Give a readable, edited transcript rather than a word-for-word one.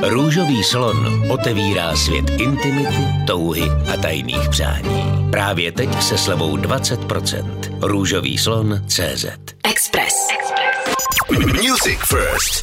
Růžový slon otevírá svět intimity, touhy a tajných přání. Právě teď se slevou 20%. Růžový slon CZ. Express. Music First.